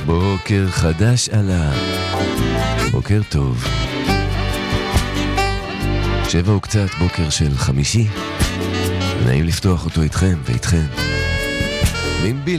בוקר חדש עלה, בוקר טוב. 7 וקצת, בוקר של חמישי. נעים לפתוח אותו איתכם ואיתכם.